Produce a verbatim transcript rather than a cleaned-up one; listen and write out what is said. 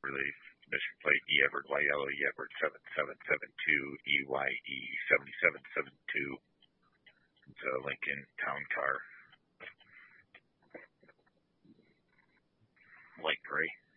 Relief. Mission plate E Edward Y L E Edward seven seven seven two E Y E seven seven seven two. It's a Lincoln Town Car. Light gray.